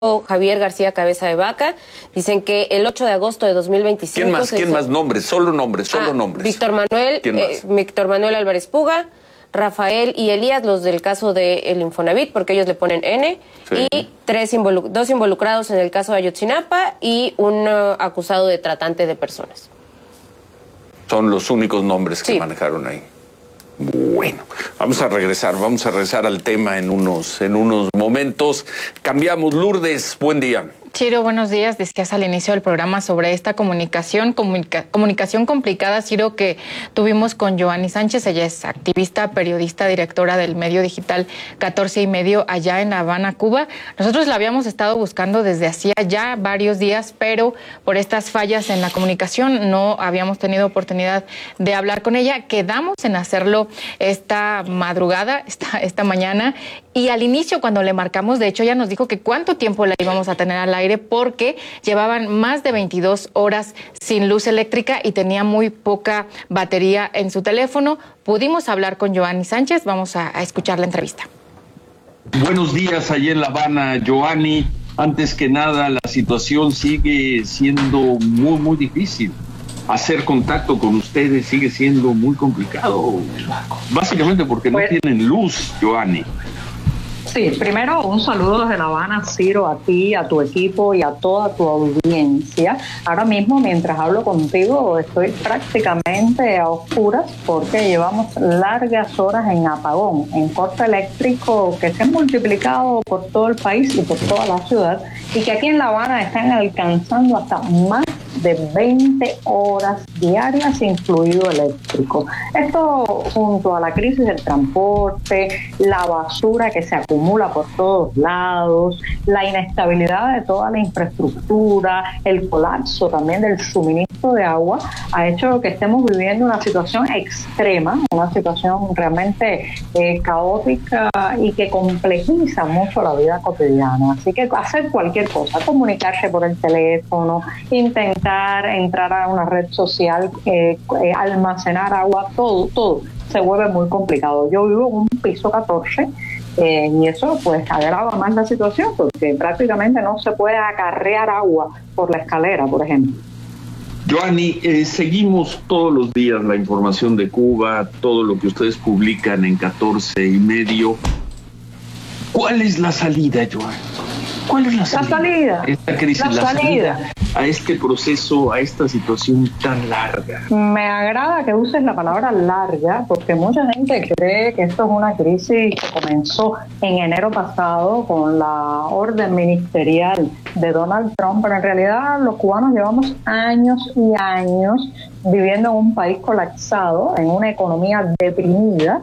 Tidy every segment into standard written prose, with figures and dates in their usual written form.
Javier García Cabeza de Vaca. Dicen que el 8 de agosto de 2025... ¿Quién más? Nombres, solo nombres. Víctor Manuel Álvarez Puga, Rafael y Elías, los del caso del Infonavit, porque ellos le ponen N, sí. Y dos involucrados en el caso de Ayotzinapa y un acusado de tratante de personas. Son los únicos nombres que manejaron ahí. Bueno, vamos a regresar al tema en unos momentos. Cambiamos. Lourdes, buen día. Ciro, buenos días. Decías al inicio del programa sobre esta comunicación complicada, Ciro, que tuvimos con Yoani Sánchez. Ella es activista, periodista, directora del medio digital 14 y medio allá en La Habana, Cuba. Nosotros la habíamos estado buscando desde hacía ya varios días, pero por estas fallas en la comunicación no habíamos tenido oportunidad de hablar con ella. Quedamos en hacerlo esta madrugada, esta mañana, y al inicio cuando le marcamos, de hecho ella nos dijo que cuánto tiempo la íbamos a tener al aire porque llevaban más de 22 horas sin luz eléctrica y tenía muy poca batería en su teléfono. Pudimos hablar con Yoani Sánchez, vamos a escuchar la entrevista. Buenos días allá en La Habana, Yoani. Antes que nada, la situación sigue siendo muy difícil. Hacer contacto con ustedes sigue siendo muy complicado, básicamente porque no tienen luz, Yoani. Sí, primero un saludo desde La Habana, Ciro, a ti, a tu equipo y a toda tu audiencia. Ahora mismo, mientras hablo contigo, estoy prácticamente a oscuras porque llevamos largas horas en apagón, en corte eléctrico que se ha multiplicado por todo el país y por toda la ciudad, y que aquí en La Habana están alcanzando hasta más de 20 horas diarias sin fluido eléctrico. Esto junto a la crisis del transporte, la basura que se acumula por todos lados, la inestabilidad de toda la infraestructura, el colapso también del suministro de agua, ha hecho que estemos viviendo una situación extrema, una situación realmente caótica y que complejiza mucho la vida cotidiana. Así que hacer cualquier cosa, comunicarse por el teléfono, intentar entrar a una red social, almacenar agua, todo se vuelve muy complicado. Yo vivo en un piso 14 y eso pues agrava más la situación porque prácticamente no se puede acarrear agua por la escalera, por ejemplo. Yoani, seguimos todos los días la información de Cuba, todo lo que ustedes publican en 14 y medio. ¿Cuál es la salida, Yoani? ¿Cuál es la salida? Esta crisis, la salida a este proceso, a esta situación tan larga. Me agrada que uses la palabra larga, porque mucha gente cree que esto es una crisis que comenzó en enero pasado con la orden ministerial de Donald Trump, pero en realidad los cubanos llevamos años y años viviendo en un país colapsado, en una economía deprimida,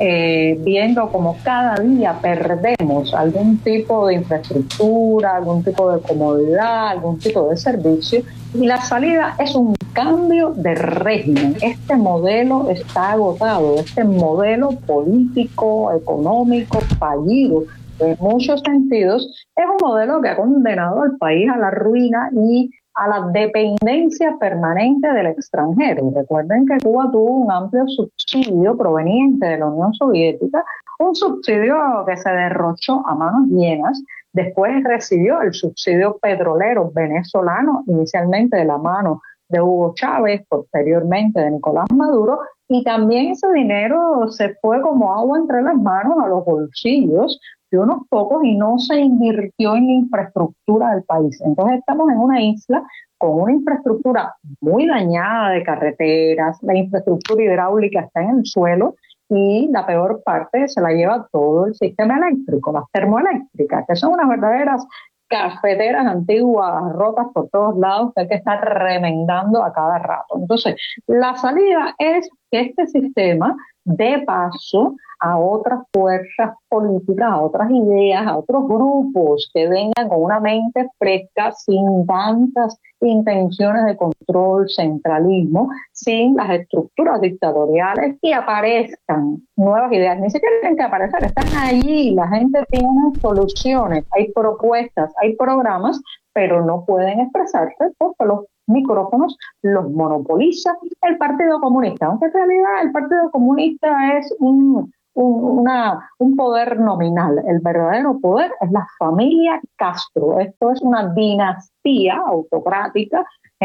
viendo como cada día perdemos algún tipo de infraestructura, algún tipo de comodidad, algún tipo de servicio, y la salida es un cambio de régimen. Este modelo está agotado, este modelo político, económico, fallido en muchos sentidos, es un modelo que ha condenado al país a la ruina y a la dependencia permanente del extranjero. Recuerden que Cuba tuvo un amplio subsidio proveniente de la Unión Soviética, un subsidio que se derrochó a manos llenas. Después recibió el subsidio petrolero venezolano, inicialmente de la mano de Hugo Chávez, posteriormente de Nicolás Maduro, y también ese dinero se fue como agua entre las manos a los bolsillos de unos pocos y no se invirtió en la infraestructura del país. Entonces estamos en una isla con una infraestructura muy dañada de carreteras, la infraestructura hidráulica está en el suelo y la peor parte se la lleva todo el sistema eléctrico, las termoeléctricas, que son unas verdaderas cafeteras antiguas, rotas por todos lados, que hay que estar remendando a cada rato. Entonces, la salida es que este sistema dé paso a otras fuerzas políticas, a otras ideas, a otros grupos que vengan con una mente fresca, sin tantas intenciones de control, centralismo, sin las estructuras dictatoriales, y aparezcan nuevas ideas. Ni siquiera tienen que aparecer, están allí, la gente tiene soluciones, hay propuestas, hay programas, pero no pueden expresarse porque los micrófonos los monopoliza el Partido Comunista, aunque en realidad el Partido Comunista es un un poder nominal. El verdadero poder es la familia Castro. Esto es una dinastía autocrática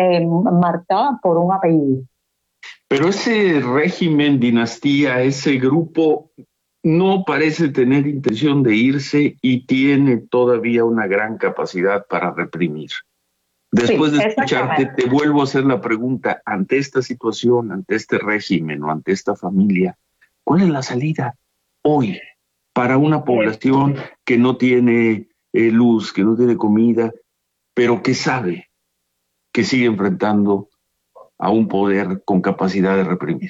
marcada por un apellido. Pero ese régimen, dinastía, ese grupo no parece tener intención de irse y tiene todavía una gran capacidad para reprimir. Después de escucharte, te vuelvo a hacer la pregunta, ante esta situación, ante este régimen o ante esta familia, ¿cuál es la salida hoy para una población que no tiene luz, que no tiene comida, pero que sabe que sigue enfrentando a un poder con capacidad de reprimir?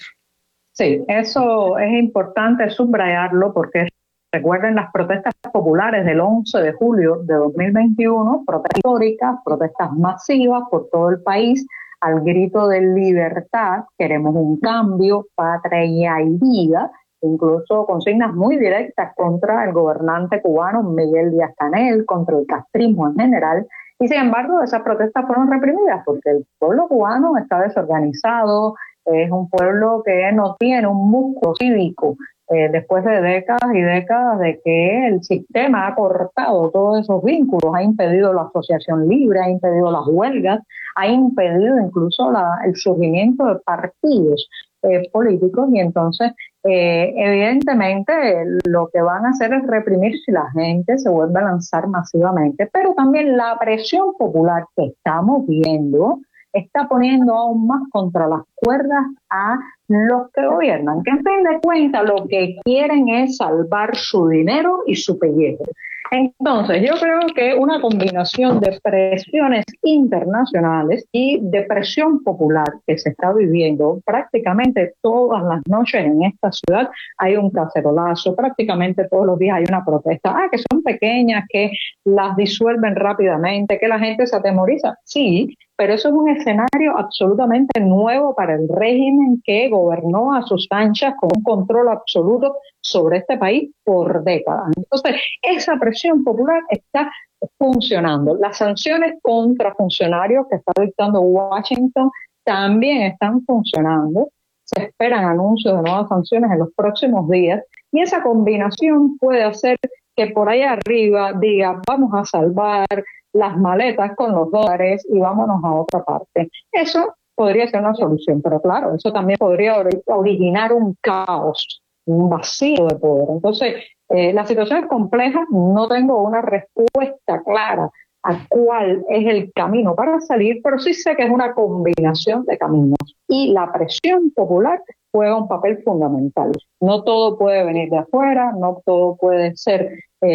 Sí, eso es importante subrayarlo porque recuerden las protestas populares del 11 de julio de 2021, protestas históricas, protestas masivas por todo el país, al grito de libertad, queremos un cambio, patria y vida, incluso consignas muy directas contra el gobernante cubano Miguel Díaz-Canel, contra el castrismo en general, y sin embargo esas protestas fueron reprimidas porque el pueblo cubano está desorganizado, es un pueblo que no tiene un músculo cívico, después de décadas y décadas de que el sistema ha cortado todos esos vínculos, ha impedido la asociación libre, ha impedido las huelgas, ha impedido incluso el surgimiento de partidos políticos, y entonces evidentemente lo que van a hacer es reprimir si la gente se vuelve a lanzar masivamente, pero también la presión popular que estamos viendo está poniendo aún más contra las cuerdas a los que gobiernan, que en fin de cuentas lo que quieren es salvar su dinero y su pellejo. Entonces, yo creo que una combinación de presiones internacionales y de presión popular que se está viviendo prácticamente todas las noches en esta ciudad, hay un cacerolazo, prácticamente todos los días hay una protesta, que son pequeñas, que las disuelven rápidamente, que la gente se atemoriza, sí, pero eso es un escenario absolutamente nuevo para el régimen que gobernó a sus anchas con un control absoluto sobre este país por décadas. Entonces, esa presión popular está funcionando. Las sanciones contra funcionarios que está dictando Washington también están funcionando. Se esperan anuncios de nuevas sanciones en los próximos días y esa combinación puede hacer que por ahí arriba diga vamos a salvar las maletas con los dólares y vámonos a otra parte. Eso podría ser una solución, pero claro, eso también podría originar un caos, un vacío de poder. Entonces, la situación es compleja, no tengo una respuesta clara a cuál es el camino para salir, pero sí sé que es una combinación de caminos y la presión popular juega un papel fundamental. No todo puede venir de afuera, no todo puede ser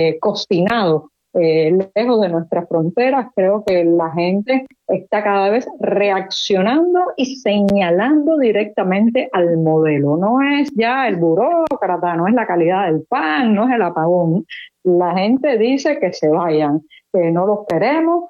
cocinado lejos de nuestras fronteras. Creo que la gente está cada vez reaccionando y señalando directamente al modelo. No es ya el burócrata, no es la calidad del pan, no es el apagón. La gente dice que se vayan, que no los queremos,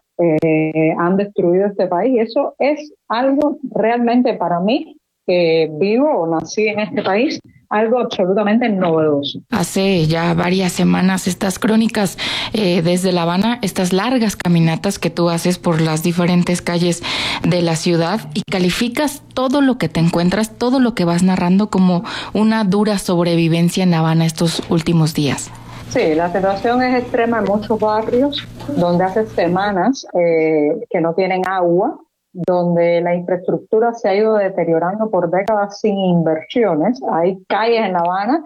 han destruido este país. Eso es algo realmente para mí, que vivo o nací en este país, algo absolutamente novedoso. Hace ya varias semanas estas crónicas desde La Habana, estas largas caminatas que tú haces por las diferentes calles de la ciudad y calificas todo lo que te encuentras, todo lo que vas narrando como una dura sobrevivencia en La Habana estos últimos días. Sí, la situación es extrema en muchos barrios donde hace semanas que no tienen agua, donde la infraestructura se ha ido deteriorando por décadas sin inversiones. Hay calles en La Habana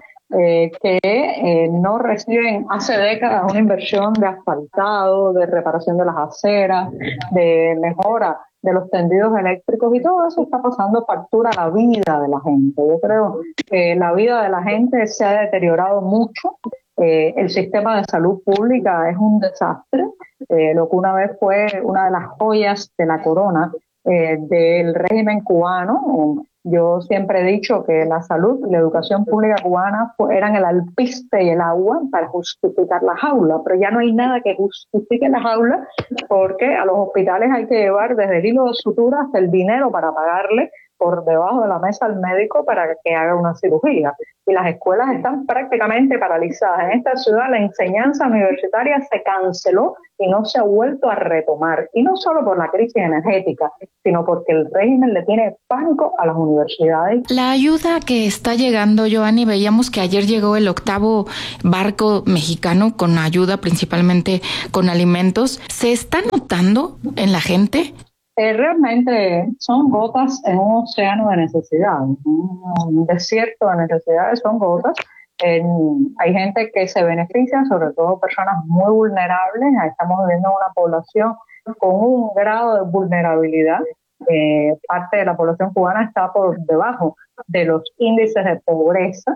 que no reciben hace décadas una inversión de asfaltado, de reparación de las aceras, de mejora de los tendidos eléctricos, y todo eso está pasando factura a la vida de la gente. Yo creo que la vida de la gente se ha deteriorado mucho. El sistema de salud pública es un desastre. Lo que una vez fue una de las joyas de la corona del régimen cubano. Yo siempre he dicho que la salud y la educación pública cubana eran el alpiste y el agua para justificar la jaula, pero ya no hay nada que justifique la jaula, porque a los hospitales hay que llevar desde el hilo de sutura hasta el dinero para pagarle, por debajo de la mesa al médico para que haga una cirugía. Y las escuelas están prácticamente paralizadas. En esta ciudad la enseñanza universitaria se canceló y no se ha vuelto a retomar. Y no solo por la crisis energética, sino porque el régimen le tiene pánico a las universidades. La ayuda que está llegando, Joanny, veíamos que ayer llegó el 8º barco mexicano con ayuda, principalmente con alimentos. ¿Se está notando en la gente? Realmente son gotas en un océano de necesidad, un desierto de necesidades, son gotas. Hay gente que se beneficia, sobre todo personas muy vulnerables. Estamos viviendo una población con un grado de vulnerabilidad. Parte de la población cubana está por debajo de los índices de pobreza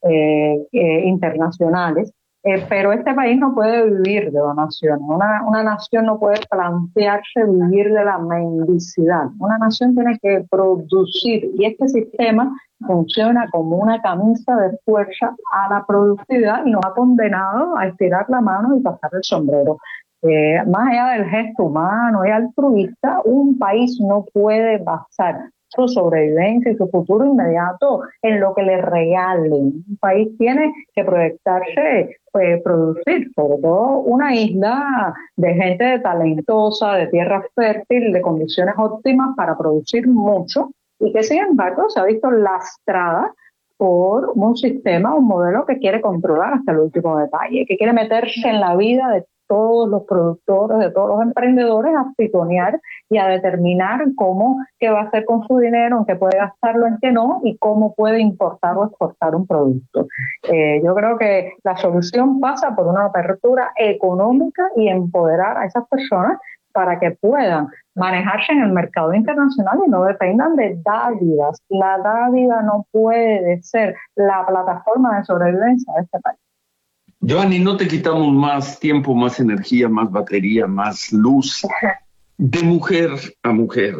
internacionales. Pero este país no puede vivir de donaciones. Una nación no puede plantearse vivir de la mendicidad. Una nación tiene que producir, y este sistema funciona como una camisa de fuerza a la productividad y nos ha condenado a estirar la mano y pasar el sombrero. Más allá del gesto humano y altruista, un país no puede basar su sobrevivencia y su futuro inmediato en lo que le regalen. Un país tiene que proyectarse, producir, sobre todo una isla de gente talentosa, de tierra fértil, de condiciones óptimas para producir mucho, y que sin embargo se ha visto lastrada por un sistema, un modelo que quiere controlar hasta el último detalle, que quiere meterse en la vida de todos los productores, de todos los emprendedores, a pitonear y a determinar qué va a hacer con su dinero, en qué puede gastarlo, en qué no, y cómo puede importar o exportar un producto. Yo creo que la solución pasa por una apertura económica y empoderar a esas personas para que puedan manejarse en el mercado internacional y no dependan de dádivas. La dádiva no puede ser la plataforma de sobrevivencia de este país. Joanny, no te quitamos más tiempo, más energía, más batería, más luz. De mujer a mujer,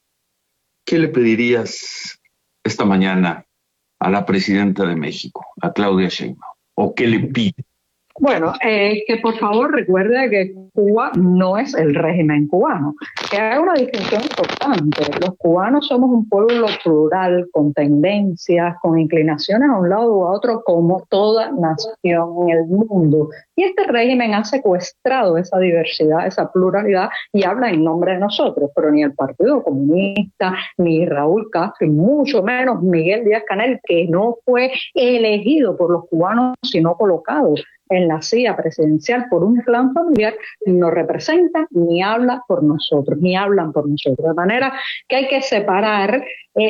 ¿qué le pedirías esta mañana a la presidenta de México, a Claudia Sheinbaum? ¿O qué le pide? Bueno, que por favor recuerde que Cuba no es el régimen cubano, que hay una distinción importante. Los cubanos somos un pueblo plural, con tendencias, con inclinaciones a un lado u a otro, como toda nación en el mundo. Y este régimen ha secuestrado esa diversidad, esa pluralidad, y habla en nombre de nosotros, pero ni el Partido Comunista, ni Raúl Castro, y mucho menos Miguel Díaz-Canel, que no fue elegido por los cubanos, sino colocado en la silla presidencial por un clan familiar, no representa ni habla por nosotros, ni hablan por nosotros. De manera que hay que separar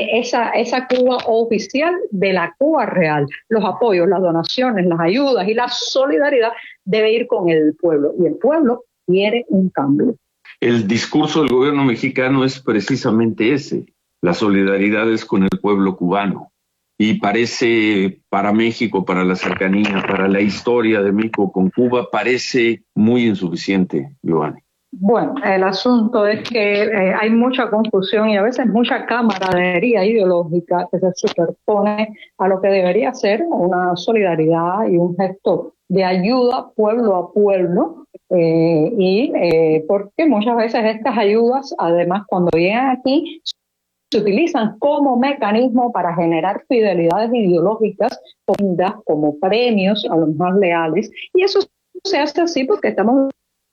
esa Cuba oficial de la Cuba real. Los apoyos, las donaciones, las ayudas y la solidaridad debe ir con el pueblo, y el pueblo quiere un cambio. El discurso del gobierno mexicano es precisamente ese. La solidaridad es con el pueblo cubano. Y parece, para México, para la cercanía, para la historia de México con Cuba, parece muy insuficiente, Joanny. Bueno, el asunto es que hay mucha confusión y a veces mucha camaradería ideológica que se superpone a lo que debería ser una solidaridad y un gesto de ayuda pueblo a pueblo, porque muchas veces estas ayudas, además, cuando llegan aquí, se utilizan como mecanismo para generar fidelidades ideológicas como premios a los más leales, y eso se hace así porque estamos...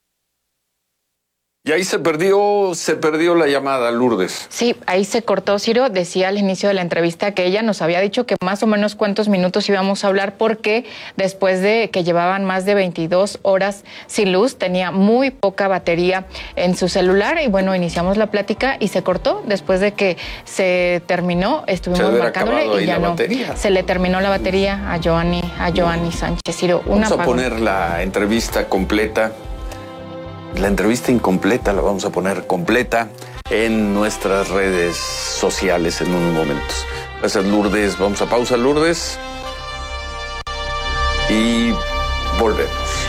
Y ahí se perdió la llamada, Lourdes. Sí, ahí se cortó. Ciro decía al inicio de la entrevista que ella nos había dicho que más o menos cuántos minutos íbamos a hablar, porque después de que llevaban más de 22 horas sin luz, tenía muy poca batería en su celular, y bueno, iniciamos la plática y se cortó después de que se terminó. Estuvimos marcándole y ya no. Batería. Se le terminó la batería a Joanny Sánchez. Ciro, vamos a poner la entrevista completa. La entrevista incompleta la vamos a poner completa en nuestras redes sociales en unos momentos. Gracias, Lourdes. Vamos a pausa, Lourdes. Y volvemos.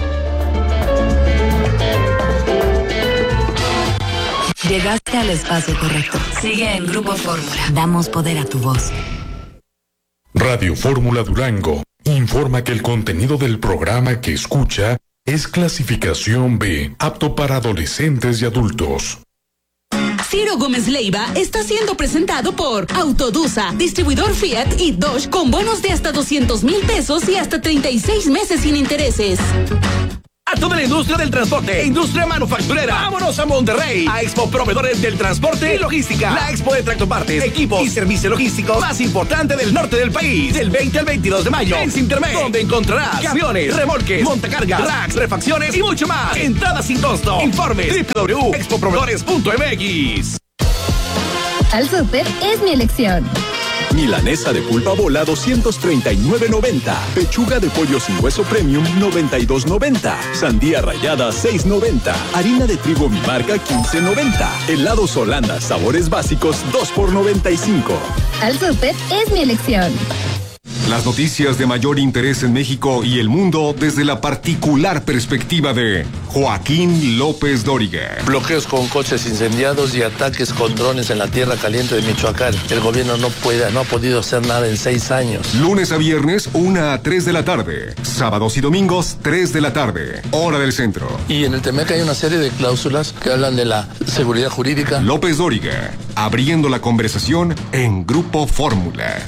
Llegaste al espacio correcto. Sigue en Grupo Fórmula. Damos poder a tu voz. Radio Fórmula Durango informa que el contenido del programa que escucha es clasificación B, apto para adolescentes y adultos. Ciro Gómez Leiva está siendo presentado por Autodusa, distribuidor Fiat y Dodge con bonos de hasta 200,000 pesos y hasta 36 meses sin intereses. A toda la industria del transporte, industria manufacturera, vámonos a Monterrey, a Expo Proveedores del Transporte y Logística, la expo de tractopartes, equipos y servicio logístico más importante del norte del país, del 20 al 22 de mayo, en Sintermex, donde encontrarás camiones, remolques, montacargas, racks, refacciones y mucho más. Entrada sin costo. Informes www.expoproveedores.mx. Al súper es mi elección. Milanesa de pulpa bola 239.90. Pechuga de pollo sin hueso premium 92.90. Sandía rallada 6.90. Harina de trigo mi marca 15.90. Helados Holanda sabores básicos 2 por 95. Al súper es mi elección. Las noticias de mayor interés en México y el mundo desde la particular perspectiva de Joaquín López Dóriga. Bloqueos con coches incendiados y ataques con drones en la tierra caliente de Michoacán. El gobierno no ha podido hacer nada en 6 años. Lunes a viernes, 1 a 3 de la tarde. Sábados y domingos, 3 de la tarde. Hora del centro. Y en el TEMEC hay una serie de cláusulas que hablan de la seguridad jurídica. López Dóriga, abriendo la conversación en Grupo Fórmula.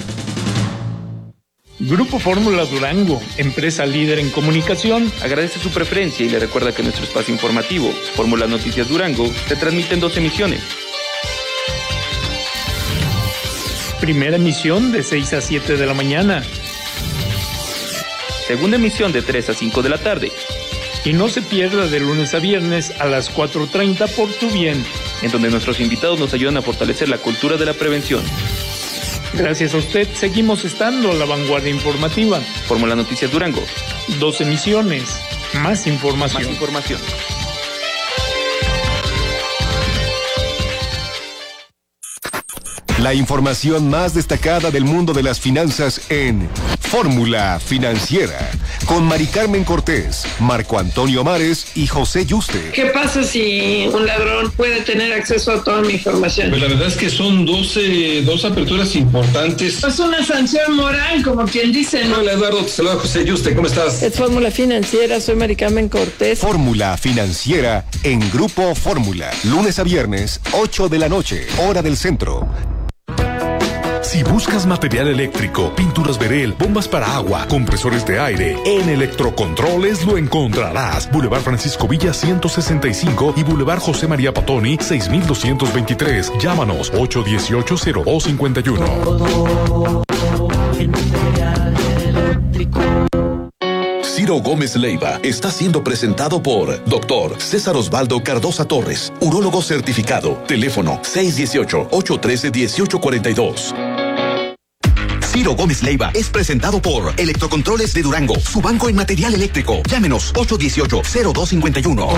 Grupo Fórmula Durango, empresa líder en comunicación, agradece su preferencia y le recuerda que nuestro espacio informativo, Fórmula Noticias Durango, se transmite en 2 emisiones. Primera emisión de 6 a 7 de la mañana. Segunda emisión de 3 a 5 de la tarde. Y no se pierda de lunes a viernes a las 4:30 por Tu Bien, en donde nuestros invitados nos ayudan a fortalecer la cultura de la prevención. Gracias a usted, seguimos estando a la vanguardia informativa. Fórmula Noticias Durango. 2 emisiones, más información. Más información. La información más destacada del mundo de las finanzas en Fórmula Financiera, con Mari Carmen Cortés, Marco Antonio Mares y José Yuste. ¿Qué pasa si un ladrón puede tener acceso a toda mi información? Pues la verdad es que son dos aperturas importantes. Es una sanción moral, como quien dice, ¿no? Hola Eduardo, te saluda José Yuste, ¿cómo estás? Es Fórmula Financiera, soy Mari Carmen Cortés. Fórmula Financiera en Grupo Fórmula, lunes a viernes, 8 de la noche, hora del centro. Si buscas material eléctrico, pinturas Verel, bombas para agua, compresores de aire, en Electrocontroles lo encontrarás. Boulevard Francisco Villa 165 y Boulevard José María Patoni 6223. Llámanos 818-0251. Ciro Gómez Leiva está siendo presentado por Dr. César Osvaldo Cardosa Torres, urólogo certificado. Teléfono 618-813-1842. Ciro Gómez Leiva es presentado por Electrocontroles de Durango, su banco en material eléctrico. Llámenos 818-0251.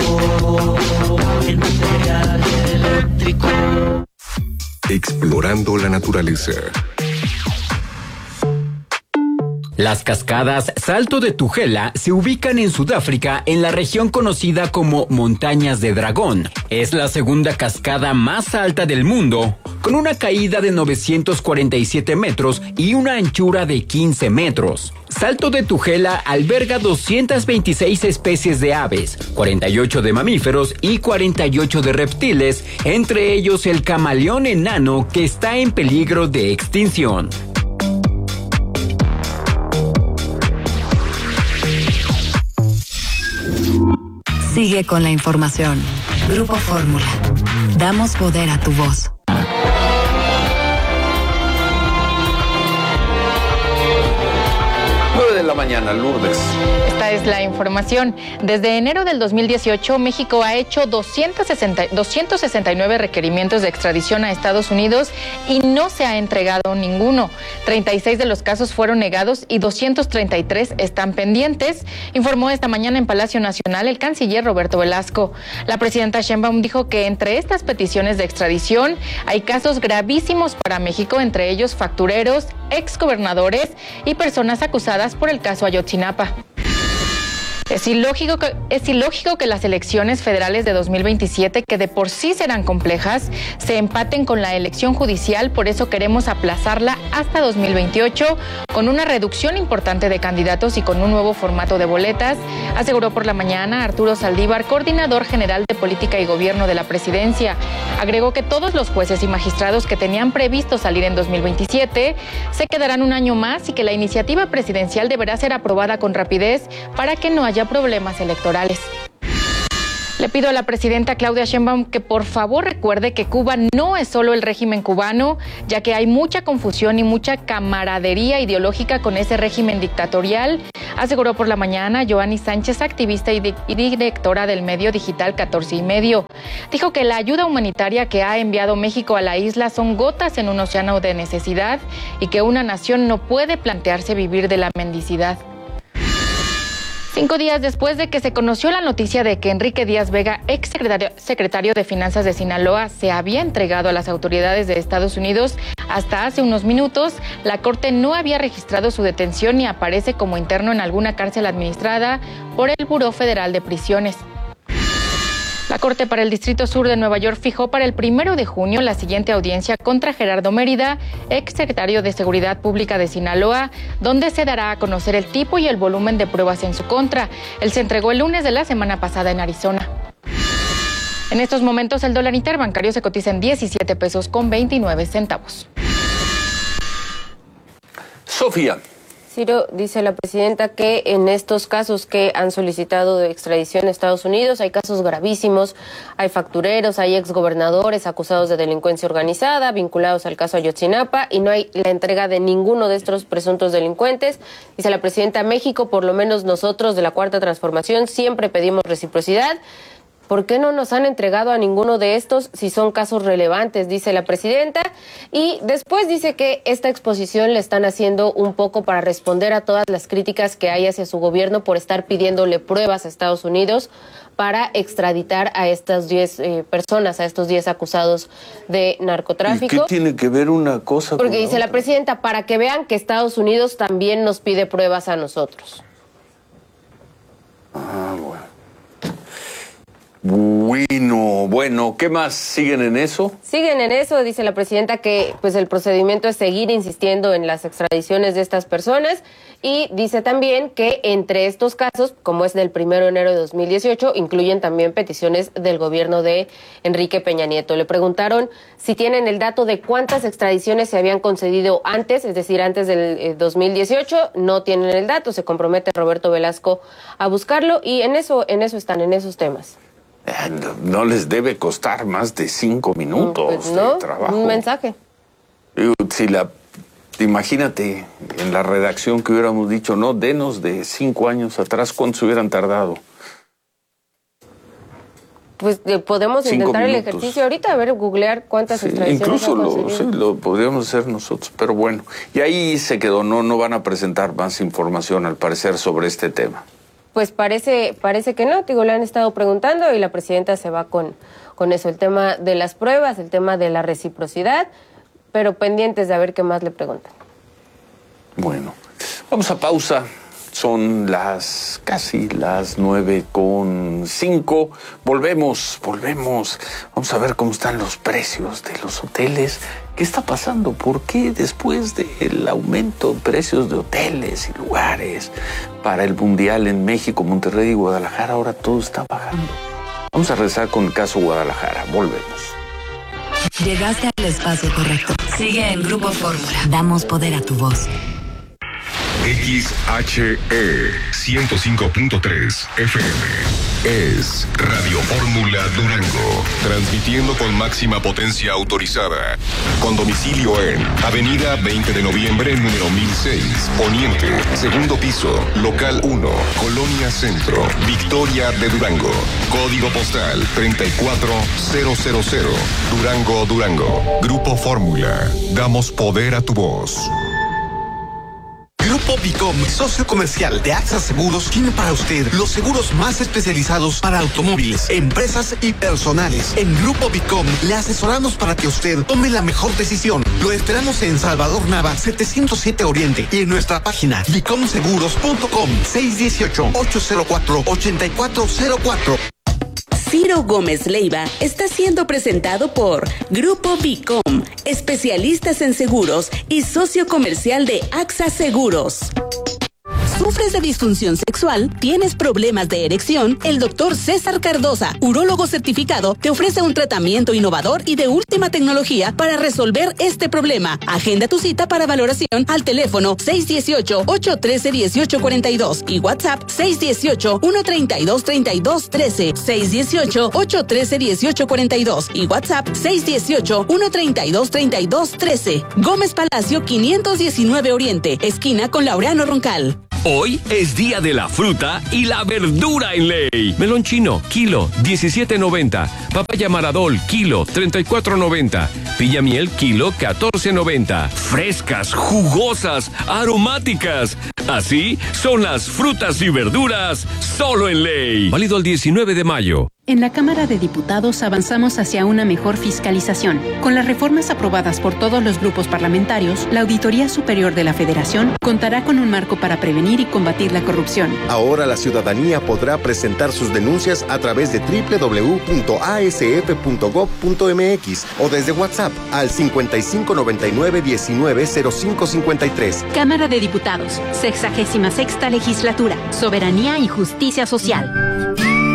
Explorando la naturaleza. Las cascadas Salto de Tugela se ubican en Sudáfrica en la región conocida como Montañas de Dragón. Es la segunda cascada más alta del mundo, con una caída de 947 metros y una anchura de 15 metros. Salto de Tugela alberga 226 especies de aves, 48 de mamíferos y 48 de reptiles, entre ellos el camaleón enano que está en peligro de extinción. Sigue con la información. Grupo Fórmula. Damos poder a tu voz. 9 de la mañana, Lourdes. Esta es la información. Desde enero del 2018, México ha hecho 269 requerimientos de extradición a Estados Unidos y no se ha entregado ninguno. 36 de los casos fueron negados y 233 están pendientes, informó esta mañana en Palacio Nacional el canciller Roberto Velasco. La presidenta Sheinbaum dijo que entre estas peticiones de extradición hay casos gravísimos para México, entre ellos factureros, exgobernadores y personas acusadas por el caso Ayotzinapa. Es ilógico que las elecciones federales de 2027, que de por sí serán complejas, se empaten con la elección judicial. Por eso queremos aplazarla hasta 2028 con una reducción importante de candidatos y con un nuevo formato de boletas, aseguró por la mañana Arturo Saldívar, coordinador general de Política y Gobierno de la Presidencia. Agregó que todos los jueces y magistrados que tenían previsto salir en 2027 se quedarán un año más y que la iniciativa presidencial deberá ser aprobada con rapidez para que no haya problemas electorales. Le pido a la presidenta Claudia Sheinbaum que por favor recuerde que Cuba no es solo el régimen cubano, ya que hay mucha confusión y mucha camaradería ideológica con ese régimen dictatorial, aseguró por la mañana Joanny Sánchez, activista y directora del medio digital 14 y medio. Dijo que la ayuda humanitaria que ha enviado México a la isla son gotas en un océano de necesidad y que una nación no puede plantearse vivir de la mendicidad. 5 días después de que se conoció la noticia de que Enrique Díaz Vega, ex secretario de Finanzas de Sinaloa, se había entregado a las autoridades de Estados Unidos, hasta hace unos minutos, la Corte no había registrado su detención ni aparece como interno en alguna cárcel administrada por el Buró Federal de Prisiones. La Corte para el Distrito Sur de Nueva York fijó para el 1 de junio la siguiente audiencia contra Gerardo Mérida, ex secretario de Seguridad Pública de Sinaloa, donde se dará a conocer el tipo y el volumen de pruebas en su contra. Él se entregó el lunes de la semana pasada en Arizona. En estos momentos el dólar interbancario se cotiza en 17 pesos con 29 centavos. Sofía. Ciro, dice la presidenta que en estos casos que han solicitado de extradición a Estados Unidos hay casos gravísimos, hay factureros, hay exgobernadores acusados de delincuencia organizada, vinculados al caso Ayotzinapa, y no hay la entrega de ninguno de estos presuntos delincuentes. Dice la presidenta, México, por lo menos nosotros de la Cuarta Transformación, siempre pedimos reciprocidad. ¿Por qué no nos han entregado a ninguno de estos si son casos relevantes? Dice la presidenta. Y después dice que esta exposición le están haciendo un poco para responder a todas las críticas que hay hacia su gobierno por estar pidiéndole pruebas a Estados Unidos para extraditar a estas 10 personas, a estos 10 acusados de narcotráfico. ¿Y qué tiene que ver una cosa con Porque dice la presidenta, para que vean que Estados Unidos también nos pide pruebas a nosotros. Ah, bueno. Bueno, ¿qué más? ¿Siguen en eso? Siguen en eso, dice la presidenta, que pues el procedimiento es seguir insistiendo en las extradiciones de estas personas, y dice también que entre estos casos, como es del 1 de enero de 2018, incluyen también peticiones del gobierno de Enrique Peña Nieto. Le preguntaron si tienen el dato de cuántas extradiciones se habían concedido antes, es decir, antes del 2018, no tienen el dato, se compromete Roberto Velasco a buscarlo, y en eso están, en esos temas. No les debe costar más de 5 minutos pues no, de trabajo. Un mensaje. Imagínate en la redacción que hubiéramos dicho, no, denos de 5 años atrás, ¿cuántos hubieran tardado? Pues podemos intentar el ejercicio ahorita, a ver, googlear cuántas extradiciones incluso lo podríamos hacer nosotros, pero bueno. Y ahí se quedó, no van a presentar más información al parecer sobre este tema. Pues parece que no, digo, le han estado preguntando y la presidenta se va con eso, el tema de las pruebas, el tema de la reciprocidad, pero pendientes de a ver qué más le preguntan. Bueno, vamos a pausa. Son casi las 9:05. Volvemos. Vamos a ver cómo están los precios de los hoteles. ¿Qué está pasando? ¿Por qué después del aumento de precios de hoteles y lugares para el Mundial en México, Monterrey y Guadalajara, ahora todo está bajando? Vamos a regresar con el caso Guadalajara. Volvemos. Llegaste al espacio correcto. Sigue en Grupo Fórmula. Damos poder a tu voz. XHE 105.3 FM es Radio Fórmula Durango, transmitiendo con máxima potencia autorizada, con domicilio en Avenida 20 de Noviembre, número 1006, Poniente, segundo piso, local 1, Colonia Centro, Victoria de Durango, código postal 34000, Durango, Durango. Grupo Fórmula, damos poder a tu voz. Grupo Grupo Vicom, socio comercial de AXA Seguros, tiene para usted los seguros más especializados para automóviles, empresas y personales. En Grupo Vicom le asesoramos para que usted tome la mejor decisión. Lo esperamos en Salvador Nava, 707 Oriente, y en nuestra página vicomseguros.com, 618-804-8404. Ciro Gómez Leiva está siendo presentado por Grupo Vicom, especialistas en seguros y socio comercial de AXA Seguros. ¿Sufres de disfunción sexual? ¿Tienes problemas de erección? El doctor César Cardosa, urólogo certificado, te ofrece un tratamiento innovador y de última tecnología para resolver este problema. Agenda tu cita para valoración al teléfono 618-813-1842 y WhatsApp 618-132-3213, 618-813-1842 y WhatsApp 618-132-3213. Gómez Palacio 519 Oriente, esquina con Laureano Roncal. Hoy es día de la fruta y la verdura en ley. Melón chino, kilo, 17.90. Papaya Maradol, kilo, 34.90. Piña miel, kilo, 14.90. Frescas, jugosas, aromáticas. Así son las frutas y verduras solo en ley. Válido el 19 de mayo. En la Cámara de Diputados avanzamos hacia una mejor fiscalización. Con las reformas aprobadas por todos los grupos parlamentarios, la Auditoría Superior de la Federación contará con un marco para prevenir y combatir la corrupción. Ahora la ciudadanía podrá presentar sus denuncias a través de www.asf.gov.mx o desde WhatsApp al 5599-190553. Cámara de Diputados, 66ª Legislatura, Soberanía y Justicia Social.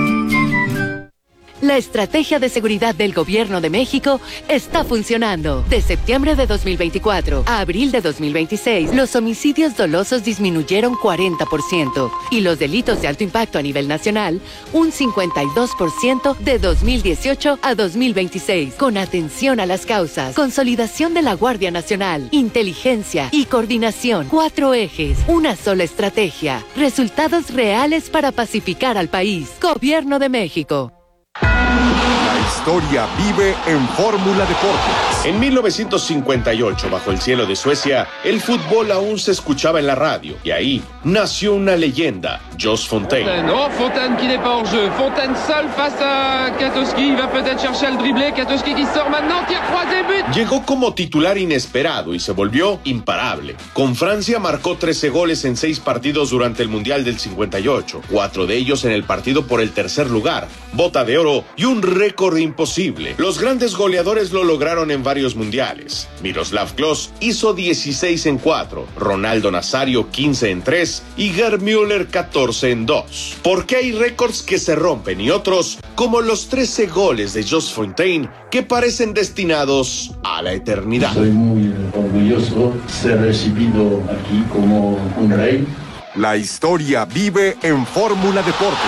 La estrategia de seguridad del Gobierno de México está funcionando. De septiembre de 2024 a abril de 2026, los homicidios dolosos disminuyeron 40% y los delitos de alto impacto a nivel nacional un 52% de 2018 a 2026. Con atención a las causas, consolidación de la Guardia Nacional, inteligencia y coordinación. 4 ejes, una sola estrategia. Resultados reales para pacificar al país. Gobierno de México. La historia vive en Fórmula Deportes. En 1958, bajo el cielo de Suecia, el fútbol aún se escuchaba en la radio. Y ahí nació una leyenda, Jos Fontaine. Oh, Fontaine qui n'est pas hors jeu. Fontaine seul face à Katowski. Il va peut-être chercher el dribblé. Katowski qui sort maintenant. Tire croisé, but. Llegó como titular inesperado y se volvió imparable. Con Francia marcó 13 goles en 6 partidos durante el Mundial del 58. 4 de ellos en el partido por el tercer lugar. Bota de oro y un récord imposible. Los grandes goleadores lo lograron en varios mundiales. Miroslav Klose hizo 16 en 4, Ronaldo Nazario 15 en 3 y Gerd Müller 14 en 2. Porque hay récords que se rompen y otros, como los 13 goles de Jos Fontaine, que parecen destinados a la eternidad. Soy muy orgulloso de ser recibido aquí como un rey. La historia vive en Fórmula Deportes.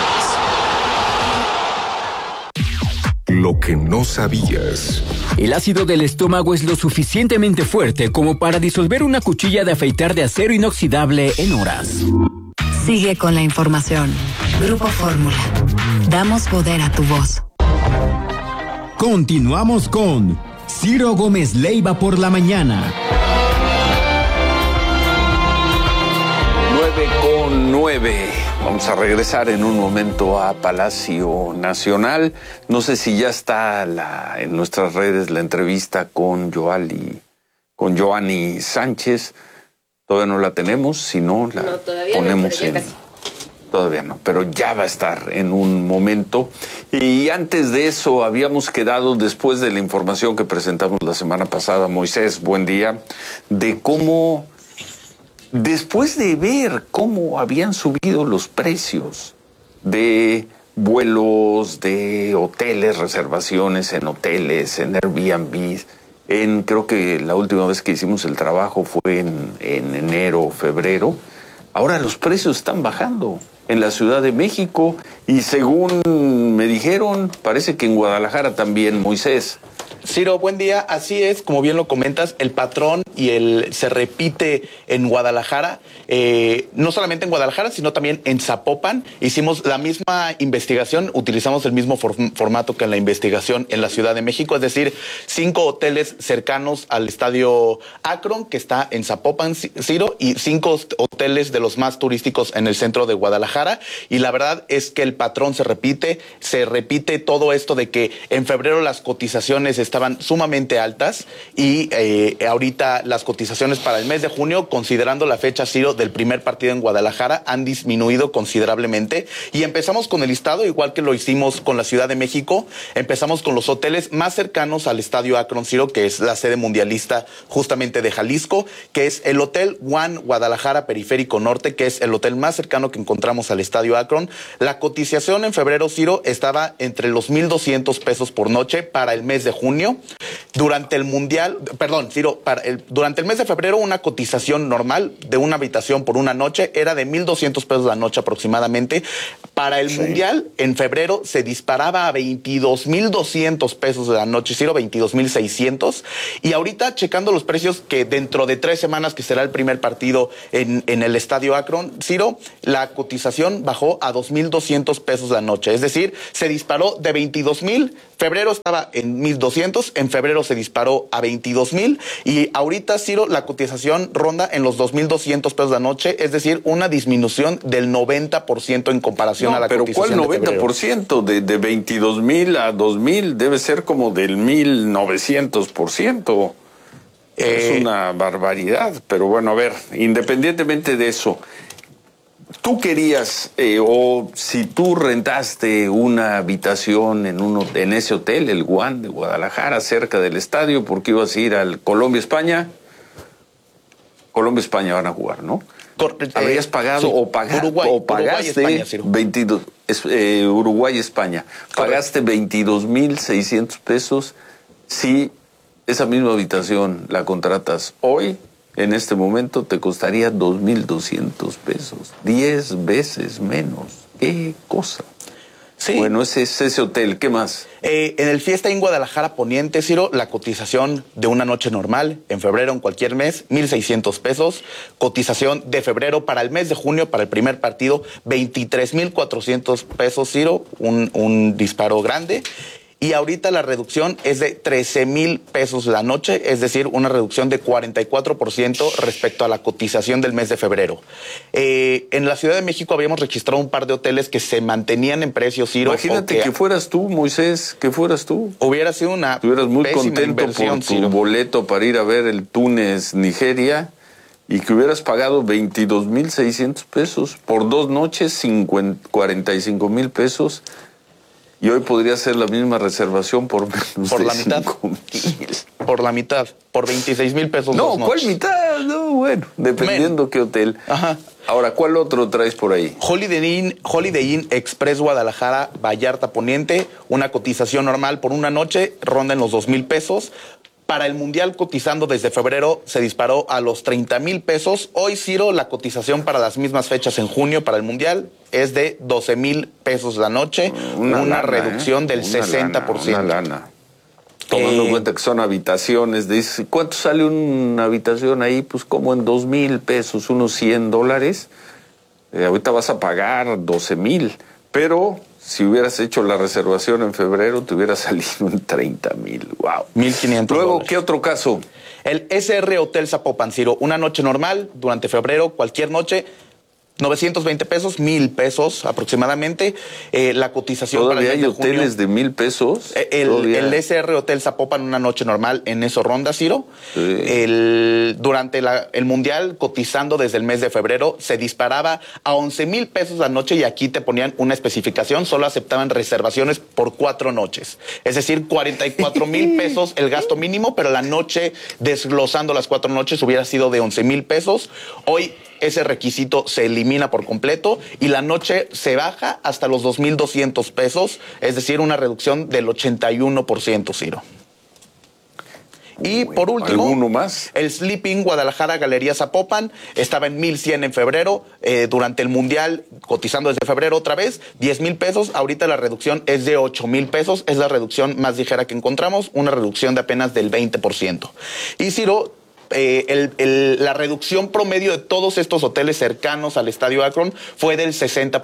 Lo que no sabías. El ácido del estómago es lo suficientemente fuerte como para disolver una cuchilla de afeitar de acero inoxidable en horas. Sigue con la información. Grupo Fórmula. Damos poder a tu voz. Continuamos con Ciro Gómez Leiva por la mañana. 9:09. Vamos a regresar en un momento a Palacio Nacional. No sé si ya está en nuestras redes la entrevista con Joanny Sánchez. Todavía no la tenemos, si no la ponemos en... Todavía no, pero ya va a estar en un momento. Y antes de eso habíamos quedado, después de la información que presentamos la semana pasada, Moisés, buen día, de cómo... Después de ver cómo habían subido los precios de vuelos, de hoteles, reservaciones en hoteles, en Airbnb, creo que la última vez que hicimos el trabajo fue en enero, febrero, ahora los precios están bajando. en la Ciudad de México y según me dijeron, parece que en Guadalajara también, Moisés. Ciro, buen día. Así es, como bien lo comentas, el patrón se repite en Guadalajara, no solamente en Guadalajara, sino también en Zapopan. Hicimos la misma investigación, utilizamos el mismo formato que en la investigación en la Ciudad de México, es decir, 5 hoteles cercanos al estadio Akron, que está en Zapopan, Ciro, y 5 hoteles de los más turísticos en el centro de Guadalajara. Y la verdad es que el patrón se repite todo esto de que en febrero las cotizaciones estaban sumamente altas y ahorita las cotizaciones para el mes de junio, considerando la fecha, Ciro, del primer partido en Guadalajara, han disminuido considerablemente. Y empezamos con el listado, igual que lo hicimos con la Ciudad de México. Empezamos con los hoteles más cercanos al estadio Akron, Ciro, que es la sede mundialista justamente de Jalisco, que es el Hotel One Guadalajara Periférico Norte, que es el hotel más cercano que encontramos al estadio Akron. La cotización en febrero, Ciro, estaba entre los 1,200 pesos por noche para el mes de junio. Durante el mundial, perdón, Ciro, durante el mes de febrero una cotización normal de una habitación por una noche era de 1,200 pesos la noche aproximadamente. Para el mundial, en febrero se disparaba a 22,200 pesos de la noche, Ciro, 22,600. Y ahorita, checando los precios, que dentro de 3 semanas que será el primer partido en el estadio Akron, Ciro, la cotización bajó a 2,200 pesos la noche. Es decir, se disparó de 22,000. Febrero estaba en 1,200, en febrero se disparó a 22,000 y ahorita, Ciro, la cotización ronda en los 2,200 pesos la noche, es decir, una disminución del 90% en comparación a la cotización. ¿Pero cuál 90%? De 22,000 a 2,000 debe ser como del 1,900%. Es una barbaridad, pero bueno, a ver, independientemente de eso, tú querías, o si tú rentaste una habitación en ese hotel, el One de Guadalajara, cerca del estadio, porque ibas a ir al Colombia-España. Colombia-España van a jugar, ¿no? ¿Habrías pagado sí, o pagaste Uruguay-España, 22, Uruguay-España? Pagaste 22,600 pesos si esa misma habitación la contratas hoy. En este momento te costaría 2,200 pesos, 10 veces menos. ¿Qué cosa? Sí. Bueno, ese es ese hotel. ¿Qué más? En el Fiesta Inn Guadalajara Poniente, Ciro, la cotización de una noche normal, en febrero, en cualquier mes, 1,600 pesos. Cotización de febrero para el mes de junio, para el primer partido, 23,400 pesos, Ciro, un disparo grande. Y ahorita la reducción es de 13,000 pesos la noche, es decir, una reducción de 44% respecto a la cotización del mes de febrero. En la Ciudad de México habíamos registrado un par de hoteles que se mantenían en precios, Ciro. Imagínate que fueras tú, Moisés, que fueras tú. Hubiera sido una Estuvieras muy contento por tu Ciro, boleto para ir a ver el Túnez-Nigeria y que hubieras pagado 22,600 pesos por 2 noches, 45,000 pesos. Y hoy podría hacer la misma reservación por menos por de la mitad. 5,000. Por la mitad, por 26,000 pesos. No, ¿cuál mitad? No, bueno, dependiendo qué hotel. Ajá. Ahora, ¿cuál otro traes por ahí? Holiday Inn Express Guadalajara, Vallarta Poniente, una cotización normal por una noche, ronda en los 2,000 pesos. Para el Mundial, cotizando desde febrero, se disparó a los 30,000 pesos. Hoy, Ciro, la cotización para las mismas fechas en junio para el Mundial es de 12,000 pesos la noche, una reducción del 60%. Una lana. Tomando en cuenta que son habitaciones, dice, ¿cuánto sale una habitación ahí? Pues como en 2,000 pesos, unos $100. Ahorita vas a pagar 12,000, pero si hubieras hecho la reservación en febrero, te hubiera salido en 30,000. Wow. $1,500. Luego, ¿qué otro caso? El SR Hotel Zapopan, Ciro, una noche normal, durante febrero, cualquier noche, 920 pesos, 1,000 pesos aproximadamente. La cotización ¿Todavía para el mes hay de junio, hoteles de 1,000 pesos? El SR Hotel Zapopan, una noche normal, en eso ronda, Ciro. Sí. Durante el Mundial, cotizando desde el mes de febrero, se disparaba a 11,000 pesos la noche y aquí te ponían una especificación, solo aceptaban reservaciones por 4 noches. Es decir, 44,000 pesos el gasto mínimo, pero la noche, desglosando las 4 noches, hubiera sido de 11,000 pesos. Hoy ese requisito se elimina por completo y la noche se baja hasta los 2,200 pesos, es decir, una reducción del 81%, Ciro. Y por último, ¿alguno más? El Sleeping Guadalajara Galería Zapopan estaba en 1,100 en febrero, durante el Mundial, cotizando desde febrero otra vez, 10,000 pesos. Ahorita la reducción es de 8,000 pesos, es la reducción más ligera que encontramos, una reducción de apenas del 20%. Y Ciro, la reducción promedio de todos estos hoteles cercanos al Estadio Akron fue del 60%,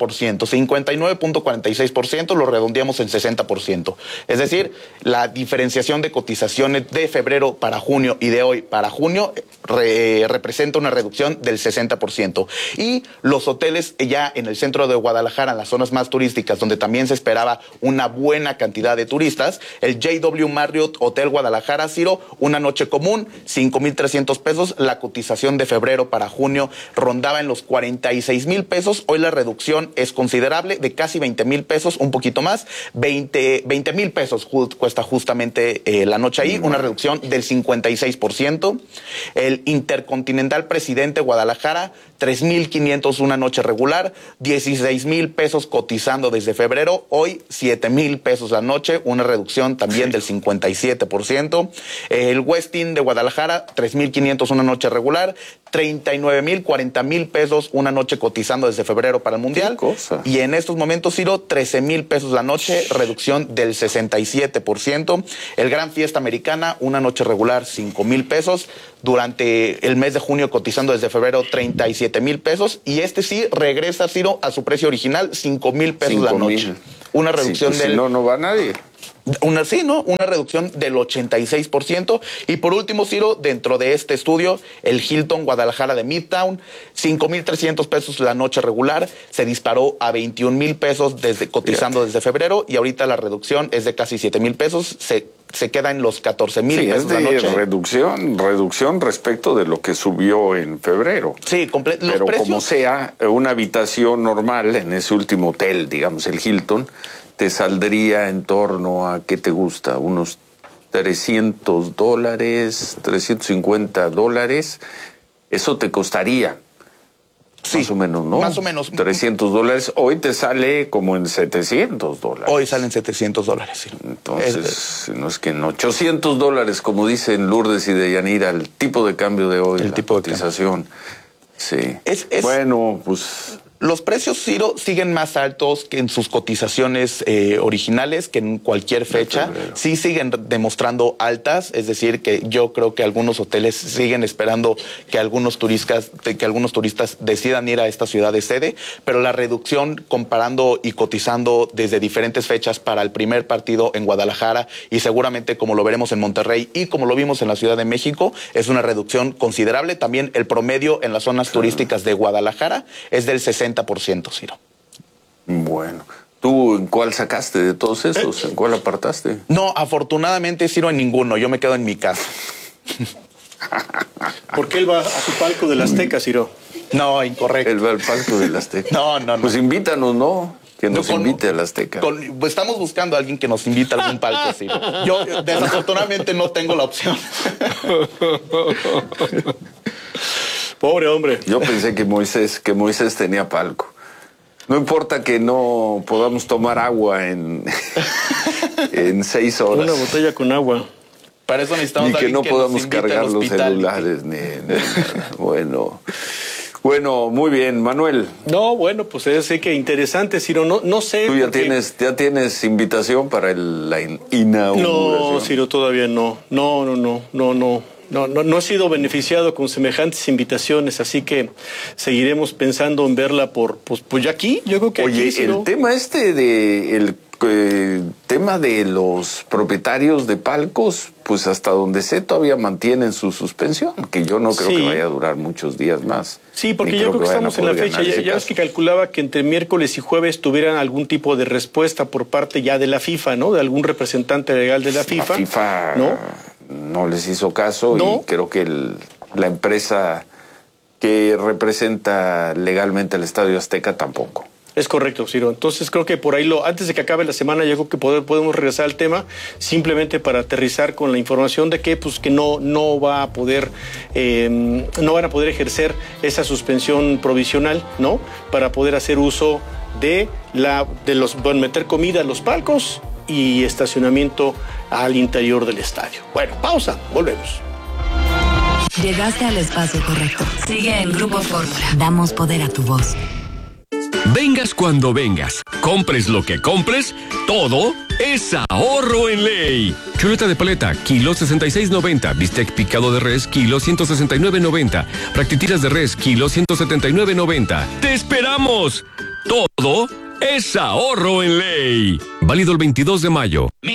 59.46%, lo redondeamos en 60%. Es decir, la diferenciación de cotizaciones de febrero para junio y de hoy para junio representa una reducción del 60%. Y los hoteles ya en el centro de Guadalajara, en las zonas más turísticas, donde también se esperaba una buena cantidad de turistas, el JW Marriott Hotel Guadalajara, Ciro, una noche común, 5,300 pesos. La cotización de febrero para junio rondaba en los 46,000 pesos. Hoy la reducción es considerable, de casi 20,000 pesos, un poquito más. 20,000 pesos cuesta justamente la noche ahí, una reducción del 56%. El Intercontinental Presidente Guadalajara, 3,500 una noche regular, 16,000 pesos cotizando desde febrero, hoy 7,000 pesos la noche, una reducción también del 57%. El Westin de Guadalajara, 3,500 una noche regular, 39,000, 40,000 pesos una noche cotizando desde febrero para el Mundial. Y en estos momentos, Ciro, 13,000 pesos la noche, reducción del 67%. El Gran Fiesta Americana, una noche regular, 5,000 pesos. Durante el mes de junio, cotizando desde febrero, 37,000 pesos. Y este sí regresa, Ciro, a su precio original, 5,000 pesos la noche. Una reducción del... Si no va nadie. Una reducción del 86%. Y por último, Ciro, dentro de este estudio, el Hilton Guadalajara de Midtown, 5,300 pesos la noche regular, se disparó a 21,000 pesos cotizando desde febrero, y ahorita la reducción es de casi 7,000 pesos, se queda en los 14,000 pesos la noche. Reducción respecto de lo que subió en febrero. Sí, pero precios... como sea, una habitación normal en ese último hotel, digamos el Hilton, te saldría en torno a, ¿qué te gusta? Unos $300, $350. Eso te costaría. Sí, más o menos, ¿no? Más o menos. $300. Hoy te sale como en $700. Hoy salen $700, sí. Entonces, no es que en $800, como dicen Lourdes y Deyanira, el tipo de cambio de hoy, la cotización. Sí. Bueno, pues... Los precios, Ciro, siguen más altos que en sus cotizaciones originales, que en cualquier fecha. Sí siguen demostrando altas, es decir, que yo creo que algunos hoteles siguen esperando que algunos turistas decidan ir a esta ciudad de sede, pero la reducción comparando y cotizando desde diferentes fechas para el primer partido en Guadalajara, y seguramente como lo veremos en Monterrey y como lo vimos en la Ciudad de México, es una reducción considerable. También el promedio en las zonas turísticas de Guadalajara es del 60%, Ciro. Bueno, ¿tú en cuál sacaste de todos esos? ¿En cuál apartaste? No, afortunadamente, Ciro, en ninguno. Yo me quedo en mi casa. ¿Por qué él va a su palco del Azteca, Ciro? No, incorrecto. Él va al palco del Azteca. No. Pues invítanos, ¿no? Que nos invite al Azteca. Pues estamos buscando a alguien que nos invite a algún palco, Ciro. Yo, desafortunadamente, no tengo la opción. Pobre hombre. Yo pensé que Moisés tenía palco. No importa que no podamos tomar agua en 6 horas. Una botella con agua. Para eso necesitamos ni que no podamos cargar los celulares. Bueno, muy bien, Manuel. No, bueno, pues es que interesante, Ciro. No sé. ¿Tú ya tienes invitación para la inauguración? No, Ciro, todavía no. No he sido beneficiado con semejantes invitaciones, así que seguiremos pensando en verla por ya aquí. Yo creo que oye, aquí, el tema el tema de los propietarios de palcos, pues hasta donde sé todavía mantienen su suspensión, que yo no creo que vaya a durar muchos días más. Sí, porque yo creo que estamos en la fecha. Ya ves que calculaba que entre miércoles y jueves tuvieran algún tipo de respuesta por parte ya de la FIFA, ¿no? De algún representante legal de la FIFA. La FIFA no les hizo caso y creo que la empresa que representa legalmente el Estadio Azteca tampoco. Es correcto, Ciro. Entonces creo que por ahí antes de que acabe la semana, yo creo que podemos regresar al tema, simplemente para aterrizar con la información de que no van a poder ejercer esa suspensión provisional, ¿no? Para poder hacer uso de meter comida a los palcos y estacionamiento al interior del estadio. Bueno, pausa, volvemos. Llegaste al espacio correcto. Sigue en Grupo Fórmula. Damos poder a tu voz. Vengas cuando vengas, compres lo que compres, todo es ahorro en ley. Chuleta de paleta, kilo 66.90. Bistec picado de res, kilo 169.90. Fractitiras de res, kilo 179.90. ¡Te esperamos! Todo es ahorro en ley. Válido el 22 de mayo.